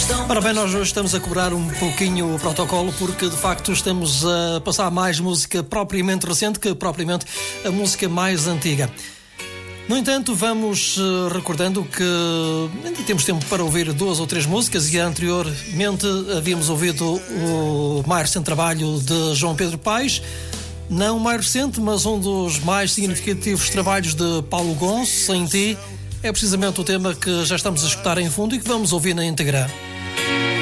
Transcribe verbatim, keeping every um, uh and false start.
Ora bem, nós hoje estamos a cobrar um pouquinho o protocolo porque de facto estamos a passar mais música propriamente recente que propriamente a música mais antiga. No entanto, vamos uh, recordando que ainda temos tempo para ouvir duas ou três músicas e anteriormente havíamos ouvido o mais recente trabalho de João Pedro Paes, não o mais recente, mas um dos mais significativos trabalhos de Paulo Gonço, Sem Ti, é precisamente o tema que já estamos a escutar em fundo e que vamos ouvir na íntegra.